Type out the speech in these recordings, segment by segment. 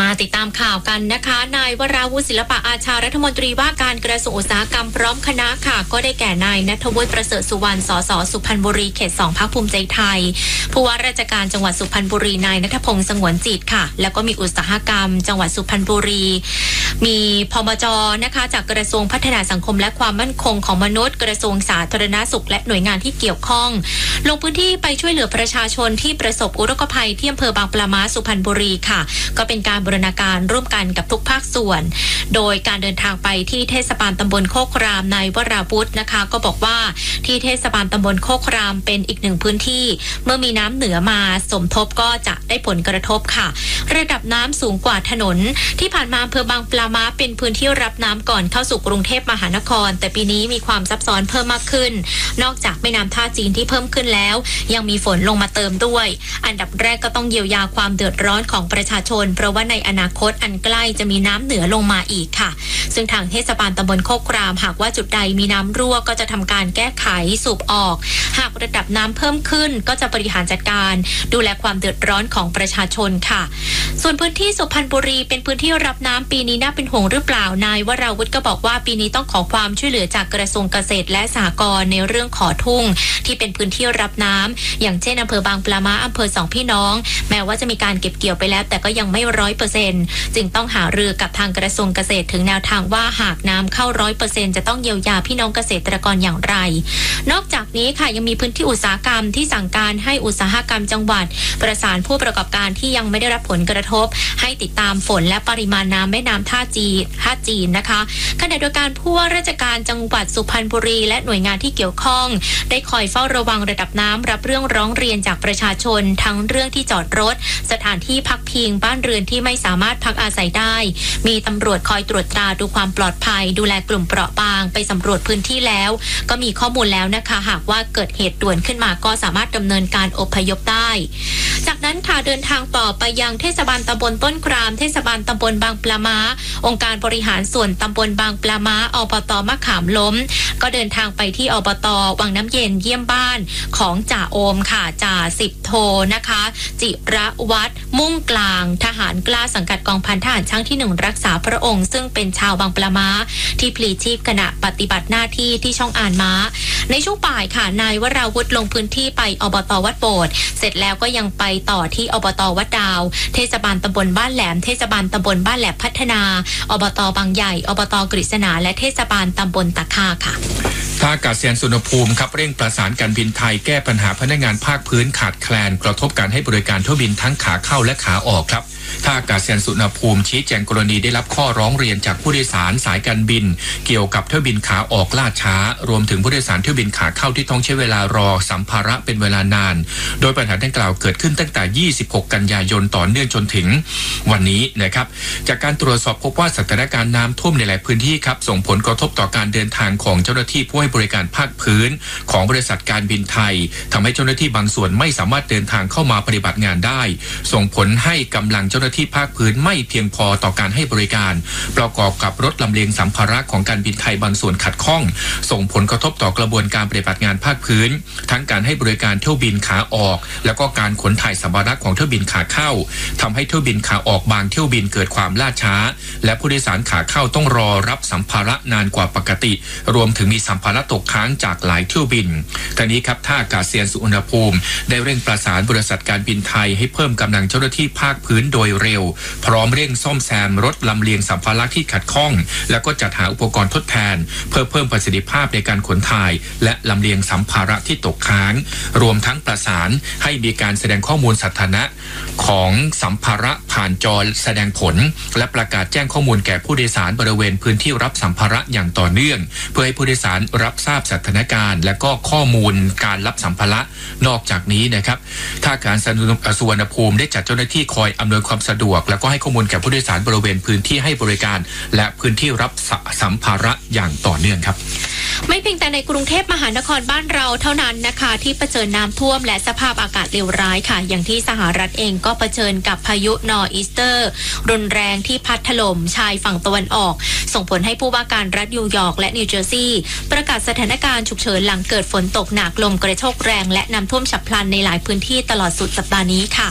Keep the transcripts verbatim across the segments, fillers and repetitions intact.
มาติดตามข่าวกันนะคะนายวราวุฒิศิลปะอาชารัฐมนตรีว่าการกระทรวงอุตสาหกรรมพร้อมคณะค่ะก็ได้แก่นายณัฐวุฒิประเสริฐสุวรรณสสสุพรรณบุรีเขตสองพรรคภูมิใจไทยผู้ว่าราชการจังหวัดสุพรรณบุรีนายณัฐพงษ์สงวนจิตค่ะแล้วก็มีอุตสาหกรรมจังหวัดสุพรรณบุรีมีพมจ.นะคะจากกระทรวงพัฒนาสังคมและความมั่นคงของมนุษย์กระทรวงสาธารณสุขและหน่วยงานที่เกี่ยวข้องลงพื้นที่ไปช่วยเหลือประชาชนที่ประสบอุทกภัยที่อำเภอบางปะมาสุพรรณบุรีค่ะก็เป็นการบูรณาการร่วมกันกับทุกภาคส่วนโดยการเดินทางไปที่เทศบาลตำบลโคกรามนายวราวุฒินะคะก็บอกว่าที่เทศบาลตำบลโคกรามเป็นอีกหนึ่งพื้นที่เมื่อมีน้ำเหนือมาสมทบก็จะได้ผลกระทบค่ะระดับน้ำสูงกว่าถนนที่ผ่านมาอำเภอบางปะมาเป็นพื้นที่รับน้ำก่อนเข้าสู่กรุงเทพมหานครแต่ปีนี้มีความซับซ้อนเพิ่มมากขึ้นนอกจากแม่น้ำท่าจีนที่เพิ่มขึ้นแล้วยังมีฝนลงมาเติมด้วยอันดับแรกก็ต้องเยียวยาความเดือดร้อนของประชาชนเพราะว่าในอนาคตอันใกล้จะมีน้ำเหนือลงมาอีกค่ะซึ่งทางเทศบาลตำบลโคกรามหากว่าจุดใดมีน้ำรั่วก็จะทำการแก้ไขสูบออกหากระดับน้ำเพิ่มขึ้นก็จะบริหารจัดการดูแลความเดือดร้อนของประชาชนค่ะส่วนพื้นที่สุพรรณบุรีเป็นพื้นที่รับน้ำปีนี้น่าเป็นห่วงหรือเปล่านายวราวุฒิก็บอกว่าปีนี้ต้องขอความช่วยเหลือจากกระทรวงเกษตรและสหกรณ์ในเรื่องขอทุ่งที่เป็นพื้นที่รับน้ำอย่างเช่นอำเภอบางปะมาอำเภอสองพี่น้องแม้ว่าจะมีการเก็บเกี่ยวไปแล้วแต่ก็ยังไม่ร้อยเปอร์เซ็นต์จึงต้องหารือกับทางกระทรวงเกษตรถึงแนวทางว่าหากน้ำเข้าร้อยเปอร์เซ็นต์จะต้องเยียวยาพี่น้องเกษตรกรอย่างไรนอกจากนี้ค่ะยังมีพื้นที่อุตสาหกรรมที่สั่งการให้อุตสาหกรรมจังหวัดประสานผู้ประกอบการที่ยังไม่ได้รับผลกระทบให้ติดตามฝนและปริมาณน้ำแม่น้ำท่าจีนท่าจีนนะคะขณะเดียวกันผู้ว่าราชการจังหวัดสุพรรณบุรีและหน่วยงานที่เกี่ยวข้องได้คอยเฝ้าระวังระดับน้ำรับเรื่องร้องเรียนจากประชาชนทั้งเรื่องที่จอดรถสถานที่พักพิงบ้านเรือนที่ไม่สามารถพักอาศัยได้มีตำรวจคอยตรวจตราดูความปลอดภัยดูแลกลุ่มเปราะบางไปสำรวจพื้นที่แล้วก็มีข้อมูลแล้วนะคะหากว่าเกิดเหตุด่วนขึ้นมาก็สามารถดำเนินการอพยพได้จากนั้นค่ะเดินทางต่อไปยังเทศบาลตำบลต้นกรามเทศบาลตำบลบางปะมาองค์การบริหารส่วนตำบลบางปะมาอบต.มะขามล้มก็เดินทางไปที่อบต.วังน้ำเย็นเยี่ยมบ้านของจ่าโอมค่ะจ่าสิบโทนะคะจิระวัฒน์มุ่งกลางทหารกล้าสังกัดกองพันทหารช่างที่หนึ่งรักษาพระองค์ซึ่งเป็นชาวบางปะมาที่พลีชีพขณะปฏิบัติหน้าที่ที่ช่องอ่านม้าในช่วงบ่ายค่ะนายวราวุฒิลงพื้นที่ไปอบต.วัดโบสถ์เสร็จแล้วก็ยังไปต่อที่อบต.วัดดาวเทศบาลตำบลบ้านแหลมเทศบาลตำบลบ้านแหลมพัฒนาอบต.บางใหญ่อบต.กฤษณาและเทศบาลตำบลตะค่าค่ะท่าอากาศยานสุวรรณภูมิครับเร่งประสานการบินไทยแก้ปัญหาพนักงานภาคพื้นขาดแคลนกระทบการให้บริการเที่ยวบินทั้งขาเข้าและขาออกครับท่าอากาศยานสุวรรณภูมิชี้แจงกรณีได้รับข้อร้องเรียนจากผู้โดยสารสายการบินเกี่ยวกับเที่ยวบินขาออกล่าช้ารวมถึงผู้โดยสารเที่ยวบินขาเข้าที่ต้องใช้เวลารอสัมภาระเป็นเวลานานโดยปัญหาดังกล่าวเกิดขึ้นตั้งแต่ยี่สิบหกกันยายนต่อเนื่องจนถึงวันนี้นะครับจากการตรวจสอบพบว่าสถานการณ์น้ำท่วมในหลายพื้นที่ครับส่งผลกระทบต่อการเดินทางของเจ้าหน้าที่ผู้ให้บริการภาคพื้นของบริษัทการบินไทยทำให้เจ้าหน้าที่บางส่วนไม่สามารถเดินทางเข้ามาปฏิบัติงานได้ส่งผลให้กำลังเจ้าหน้าที่ภาคพื้นไม่เพียงพอต่อการให้บริการประกอบกับรถลำเลียงสัมภาระของการบินไทยบางส่วนขัดข้องส่งผลกระทบต่อกระบวนการปฏิบัติงานภาคพื้นทั้งการให้บริการเที่ยวบินขาออกแล้วก็การขนถ่ายสัมภาระของเที่ยวบินขาเข้าทำให้เที่ยวบินขาออกบางเที่ยวบินเกิดความล่าช้าและผู้โดยสารขาเข้าต้องรอรับสัมภาระนานกว่าปกติรวมถึงมีสัมภาระตกค้างจากหลายเที่ยวบินทั้งนี้ครับท่าอากาศยานสุวรรณภูมิได้เร่งประสานบริษัทการบินไทยให้เพิ่มกำลังเจ้าหน้าที่ภาคพื้นโดยเร็วพร้อมเร่งซ่อมแซมรถลำเลียงสัมภาระที่ขัดข้องแล้วก็จัดหาอุปกรณ์ทดแทนเพื่อเพิ่มประสิทธิภาพในการขนถ่ายและลำเลียงสัมภาระที่ตกค้างรวมทั้งประสานให้มีการแสดงข้อมูลสถานะของสัมภาระผ่านจอแสดงผลและประกาศแจ้งข้อมูลแก่ผู้โดยสารบริเวณพื้นที่รับสัมภาระอย่างต่อเนื่องเพื่อให้ผู้โดยสารรับทราบสถานการณ์และก็ข้อมูลการรับสัมภาระนอกจากนี้นะครับท่าอากาศยานสุวรรณภูมิได้จัดเจ้าหน้าที่คอยอำนวยความสะดวกแล้วก็ให้ข้อมูลแก่ผู้โดยสารบริเวณพื้นที่ให้บริการและพื้นที่รับสัมภาระอย่างต่อเนื่องครับไม่เพียงแต่ในกรุงเทพมหานครบ้านเราเท่านั้นนะคะที่เผชิญน้ำท่วมและสภาพอากาศเลวร้ายค่ะอย่างที่สหรัฐเองก็เผชิญกับพายุนอร์อีสเตอร์รุนแรงที่พัดถล่มชายฝั่งตะวันออกส่งผลให้ผู้ว่าการรัฐนิวยอร์กและนิวเจอร์ซีย์ประกาศสถานการณ์ฉุกเฉินหลังเกิดฝนตกหนักลมกระโชกแรงและน้ำท่วมฉับพลันในหลายพื้นที่ตลอดสุดสัปดาห์นี้ค่ะ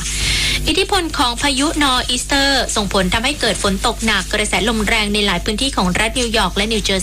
อิทธิพลของพายุนอร์อีสเตอร์ส่งผลทำให้เกิดฝนตกหนักกระแสลมแรงในหลายพื้นที่ของรัฐนิวยอร์กและนิวเจอร์